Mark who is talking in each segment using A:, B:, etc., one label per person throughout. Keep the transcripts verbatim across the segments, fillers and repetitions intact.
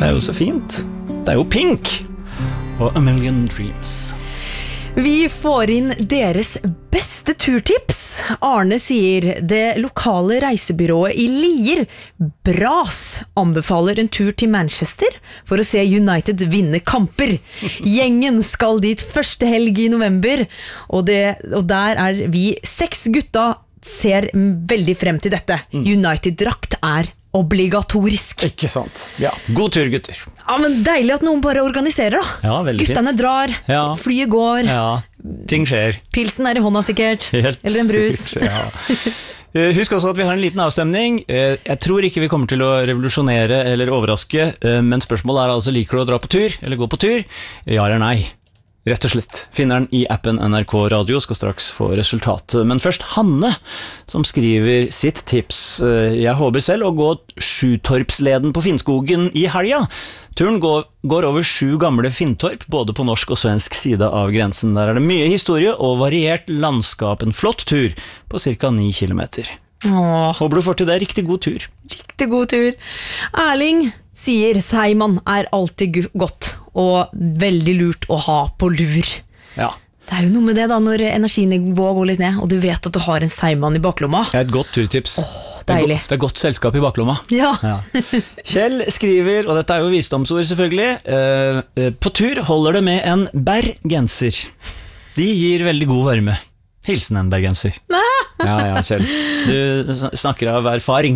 A: Det er jo så fint. Det er jo Pink og A Million Dreams.
B: Vi får inn deres beste turtips. Arne sier det lokale reisebyrået i Lier, Bras, anbefaler en tur til Manchester for å se United vinne kamper. Gjengen skal dit første helg i november, og, det, og der er vi seks gutta ser veldig frem til dette. United-drakt er obligatorisk.
A: Ikke sant? Ja, god tur, gutter.
B: Ja, men deilig at noen bare organiserer da.
A: Ja, veldig fint.
B: Guttene drar,
A: ja.
B: Flyet går.
A: Ja, ting skjer.
B: Pilsen er i hånda sikkert.
A: Helt
B: eller en brus.
A: Sikkert, ja. Husk også at vi har en liten avstemning. Jeg tror ikke vi kommer til å revolusjonere eller overraske, men spørsmålet er altså, liker du å dra på tur, eller gå på tur? Ja eller nei? Rett og slett. Finner den i appen N R K Radio, skal straks få resultatet. Men først Hanne, som skriver sitt tips. Jeg håper selv å gå Sjutorpsleden på Finnskogen i helga. Turen går, går over sju gamle Finntorp, både på norsk og svensk side av grensen. Der er det mye historie og variert landskap. En flott tur på cirka ni kilometer.
B: Åh.
A: Håper du får til det. Riktig god tur.
B: Riktig god tur. Erling sier Seiman er alltid godt og veldig lurt å ha på lur.
A: Ja.
B: Det er jo noe med det da, når energinivået går litt ned, og du vet at du har en Seiman i baklomma.
A: Det er et godt turtips.
B: Åh, deilig.
A: Det er, go- det er godt selskap i baklomma.
B: Ja.
A: Ja. Kjell skriver, og dette er jo visdomsord selvfølgelig, eh, på tur holder det med en bergenser. De gir veldig god varme. Hilsen en bergenser. Ja, ja, Kjell. Du snakker av erfaring.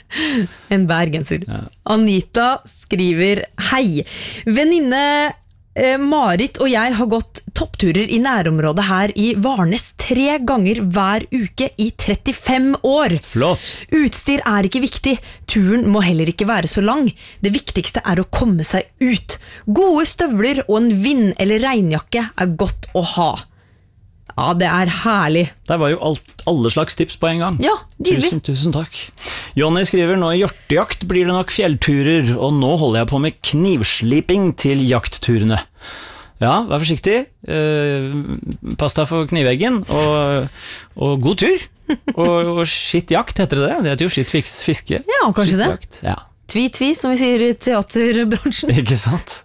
B: En bergenser.
A: Ja.
B: Anita skriver hei. Venninne eh, Marit og jeg har gått toppturer i nærområdet her i Varnes tre ganger hver uke i trettifem år.
A: Flott.
B: Utstyr er ikke viktig. Turen må heller ikke være så lang. Det viktigste er å komme seg ut. Gode støvler og en vind- eller regnjakke er godt å ha. Ja, det er herlig.
A: Der var jo alt, alle slags tips på en gang.
B: Ja,
A: tusen, tusen takk. Jonny skriver, nå i hjortejakt blir det nok fjellturer, og nå holder jeg på med knivsliping til jaktturene. Ja, vær forsiktig. Eh, pass deg for kniveggen, og, og god tur. Og, og skitt jakt heter det det. Det heter jo skitt fiske.
B: Ja, kanskje
A: Skittjakt.
B: det.
A: Ja.
B: Tvi-tvi, som vi sier i teaterbransjen.
A: Ikke sant?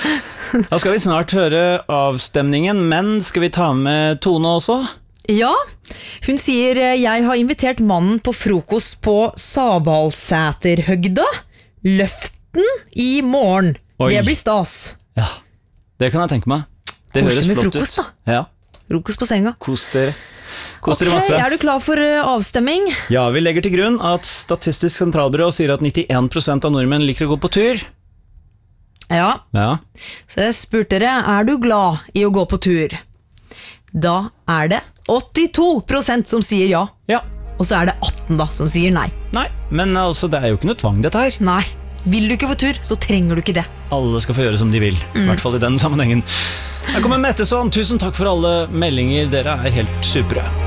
A: Da skal vi snart høre avstemningen, men skal vi ta med Tone også?
B: Ja, hun sier jeg har invitert mannen på frokost på Savalsæterhøgda, Løften i morgen.
A: Oi.
B: Det blir stas.
A: Ja, det kan jeg tenke meg. Det
B: Koselig
A: høres
B: med
A: flott
B: frokost,
A: ut. Ja.
B: Frokost på senga.
A: Kos dere. Kos
B: Ok,
A: dere masse.
B: er du klar for uh, avstemming?
A: Ja, vi legger til grunn at Statistisk sentralbyrå sier at nittien prosent av nordmenn liker å gå på tur.
B: Ja,
A: Ja.
B: så jeg spurte dere, er du glad i å gå på tur? Da er det åttito prosent som sier ja,
A: Ja.
B: og så er det atten da som sier nei.
A: Nei, men altså, det er jo ikke noe tvang dette her.
B: Nei, vil du ikke på tur, så trenger du ikke det.
A: Alle skal få gjøre som de vil, i hvert fall i den sammenhengen. Her kommer Metteson, tusen takk for alle meldinger, dere er helt supre.